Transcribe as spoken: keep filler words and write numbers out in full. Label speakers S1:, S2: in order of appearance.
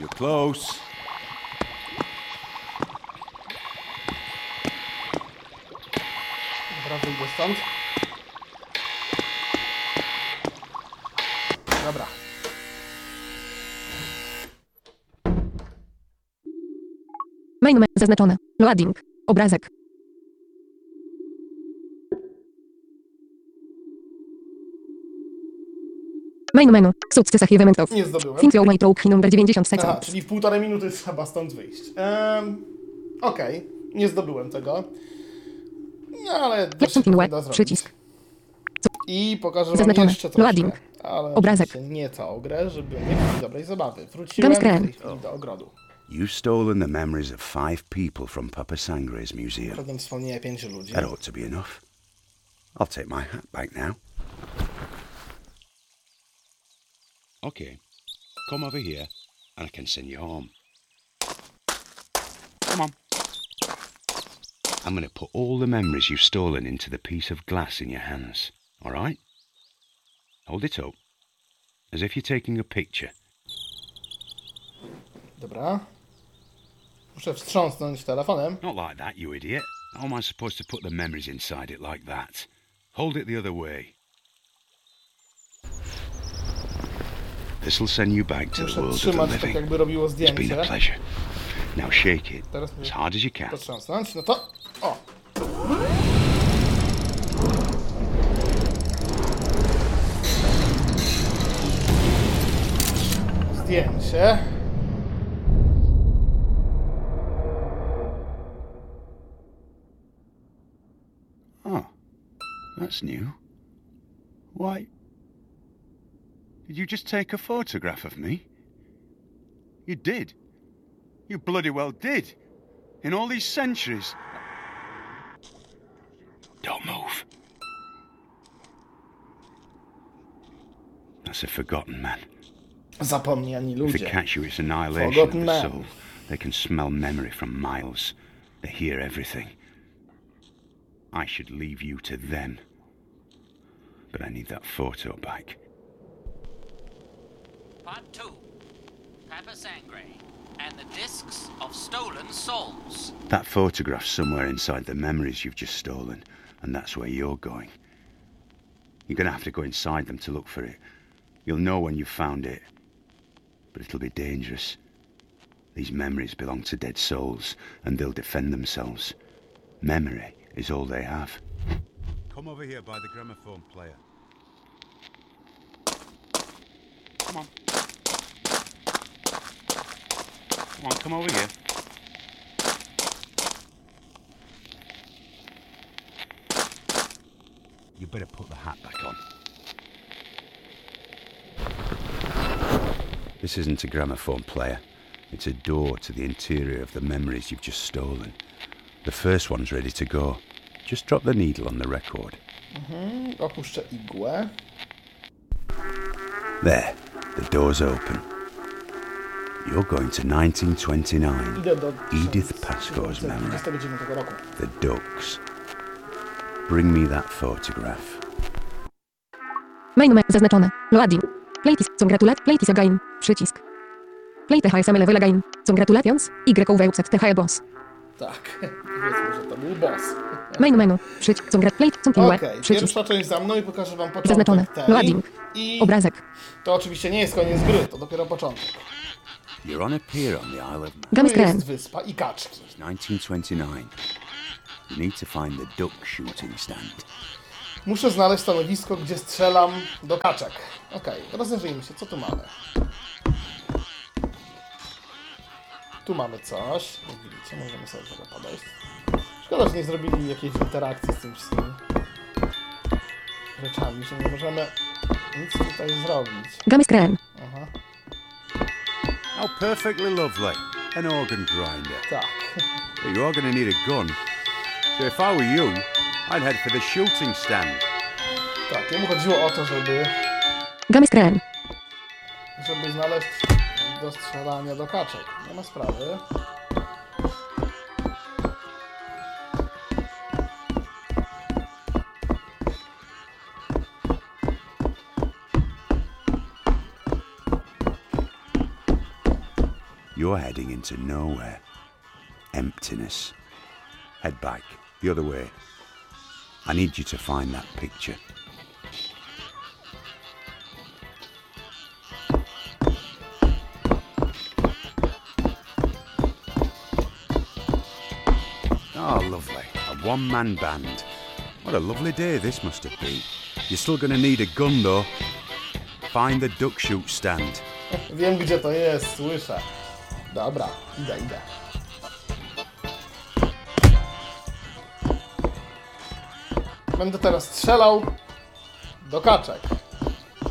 S1: You're close.
S2: Dobra, wyjdę stąd. Dobra.
S3: Main menu zaznaczone. Loading. Obrazek. Main menu. Success achievement of.
S2: Nie zdobyłem.
S3: Think you may talk numer dziewięćdziesiąt sekund.
S2: Aha, czyli w półtorej minuty trzeba stąd wyjść. Um, Okej, okay. Nie zdobyłem tego. No, ale dość szybko da zrobić.
S3: Przycisk.
S2: I pokażę wam
S3: Zaznaczone.
S2: jeszcze troszkę.
S3: Loading.
S2: Ale
S3: Obrazek.
S2: nie całą grę, żeby nie mieć dobrej zabawy. Wróciłem w tej chwili do ogrodu.
S1: You've stolen the memories of five people from Papa Sangre's museum.
S2: Potem wspomnienia pięciu ludzi.
S1: That ought to be enough. I'll take my hat back now. Okay, come over here and I can send you home. Come on. I'm going to put all the memories you've stolen into the piece of glass in your hands, all right? Hold it up, as if you're taking a picture.
S2: Dobra. Muszę wstrząsnąć telefonem.
S1: Not like that, you idiot. How am I supposed to put the memories inside it like that? Hold it the other way. This'll send you back to the
S2: Muszę
S1: world of the
S2: trzymać tak,
S1: living.
S2: jakby robiło
S1: It's been a
S2: zdjęcie.
S1: pleasure. Now shake it
S2: Teraz
S1: as
S2: muszę
S1: hard as you can.
S2: potrząsnąć. No to... O! Zdjęcie.
S1: Oh, that's new. Why? Did you just take a photograph of me? You did. You bloody well did. In all these centuries. Don't move. That's a forgotten man.
S2: Zapomniani
S1: If
S2: ludzie.
S1: they catch you, it's annihilation of
S2: Forgotten
S1: the
S2: man.
S1: soul. They can smell memory from miles. They hear everything. I should leave you to them. But I need that photo back.
S4: Part two. Papa Sangre and the discs of stolen souls.
S1: That photograph's somewhere inside the memories you've just stolen, and that's where you're going. You're gonna have to go inside them to look for it. You'll know when you've found it, but it'll be dangerous. These memories belong to dead souls, and they'll defend themselves. Memory is all they have. Come over here by the gramophone player. Come on. Come on, come over here. You better put the hat back on. This isn't a gramophone player. It's a door to the interior of the memories you've just stolen. The first one's ready to go. Just drop the needle on the record.
S2: Mhm, opuszczę igłę.
S1: There, the door's open. You're going to nineteen twenty-nine.
S2: Idę do
S1: Edith Pascoe's memory.
S2: dwudziestego dziewiątego roku.
S1: The Ducks. Bring me that photograph.
S3: Main menu zaznaczone. Loading. Playtis. Congratulat. Playtis again. Przycisk. Play the H S M level again. Congratulations. Y O V upset the H boss.
S2: Tak, powiedzmy, że to był boss.
S3: Main menu. Przycisk. Congrat. Play. Continue.
S2: Okej,
S3: Przycisk.
S2: pierwsza część za mną i pokażę wam początek
S3: Zaznaczone.
S2: tej.
S3: Loading.
S2: I
S3: Obrazek.
S2: to oczywiście nie jest koniec gry, to dopiero początek.
S1: You're on a pier on the Isle of Man.
S3: Gamy
S2: Tu
S3: screen.
S2: jest wyspa i kaczki.
S1: nineteen twenty-nine. You need to find the duck shooting stand.
S2: Muszę znaleźć stanowisko, gdzie strzelam do kaczek. Okej, rozejrzyjmy się, co tu mamy. Tu mamy coś. Jak widzicie, możemy sobie trochę podejść. Szkoda, że nie zrobili jakiejś interakcji z tym wszystkim rzeczami, że nie możemy nic tutaj zrobić.
S3: Gamy screen.
S2: Aha,
S1: How perfectly lovely. An organ grinder.
S2: tak.
S1: But you are going to need a gun. So if I were you, I'd head for the shooting stand.
S2: Tak, jemu chodziło o to, żeby,
S3: Gamy screen.
S2: żeby znaleźć do strzelania do kaczek. Nie ma sprawy.
S1: You're heading into nowhere. Emptiness. Head back, the other way. I need you to find that picture. Oh, lovely. A one-man band. What a lovely day this must have been. You're still gonna need a gun, though. Find the duck shoot stand.
S2: Wiem, gdzie to jest, słyszę. Dobra, idę, idę. Będę teraz strzelał do kaczek.